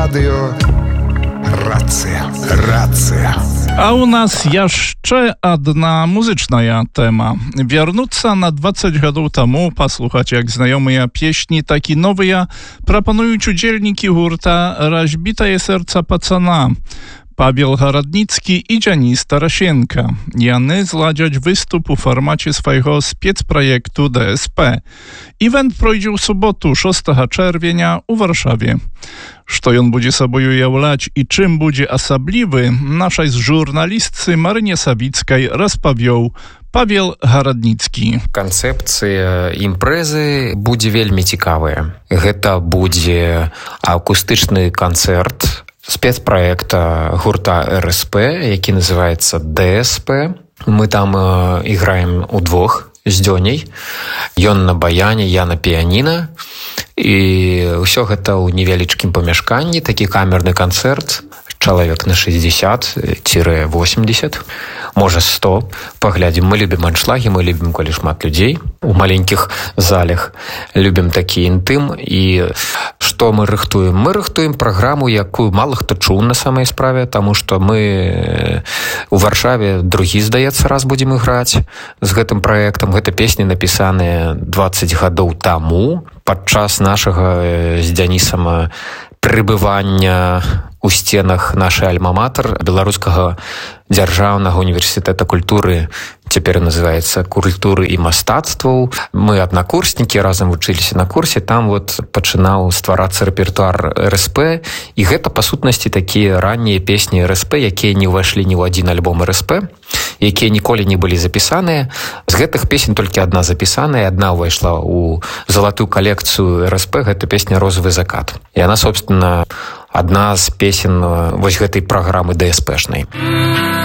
радыё Рацыя. А у нас яшчэ адна музычная тэма. Вярнуцца на 20 гадоў таму, паслухаць як знаёмыя песні, так і новыя прапануюць удзельнікі гурта «Разбітае сэрца пацана» Павел Гарадніцкі і Дзяніс Тарасенка. Яны зладзяць выступ у фармаце свайго спецпраекту ДСП. Івент пройдзе ў суботу 6 чэрвеня ў Варшаве. Што ён будзе сабою уяўляць і чым будзе асаблівы, нашай журналістцы Марыне Савіцкай распавёў Павел Гарадніцкі. Канцэпцыя імпрэзы будзе вельмі цікавая. Гэта будзе акустычны канцэрт спецпраекта гурта РСП, які называецца ДСП. Мы там іграем удвох з Дзёняй. Ён на баяне, я на піяніна. І ўсё гэта ў невялічкім памяшканні, такі камерны канцэрт, чалавек на 60-80, можа 100. Паглядзім, мы любім аншлагі, мы любім, калі шмат людзей у маленькіх залях, любім такі інтым. І што мы рыхтуем? Мы рыхтуем праграму, якую мала хто чуў на самай справе, таму што мы у Варшаве другі, здаецца, раз будзем іграць з гэтым праектам. Гэта песні напісаныя 20 гадоў таму, падчас нашага з Дзянісам прыбывання у сценах нашай альма-матэр Беларускага дзяржаўнага універсітэта культуры, цяпер называецца культуры і мастацтваў. Мы аднакурснікі, разам вучыліся на курсе, там пачынаў стварацца рэпертуар РСП, і гэта па сутнасці такія раннія песні РСП, якія не ўвайшлі ні ў адзін альбом РСП, якія ніколі не былі запісаныя. З гэтых песень толькі адна запісаная, адна ўвайшла ў залатую калекцыю РСП, гэта песня «Розавы закат». І яна, собственно, адна з песен вось гэтай праграмы ДСПшнай.